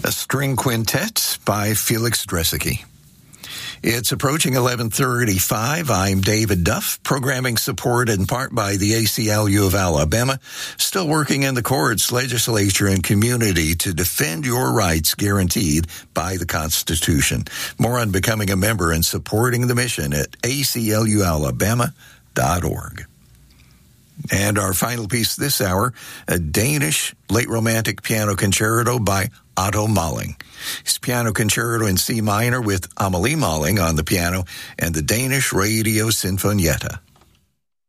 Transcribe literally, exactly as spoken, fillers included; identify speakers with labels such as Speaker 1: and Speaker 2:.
Speaker 1: a string quintet by Felix Dresicki. It's approaching eleven thirty-five. I'm David Duff, programming support in part by the A C L U of Alabama, still working in the courts, legislature, and community to defend your rights guaranteed by the Constitution. More on becoming a member and supporting the mission at A C L U alabama dot org. And our final piece this hour, a Danish late romantic piano concerto by Otto Malling. His piano concerto in C minor with Amelie Malling on the piano and the Danish Radio Sinfonietta.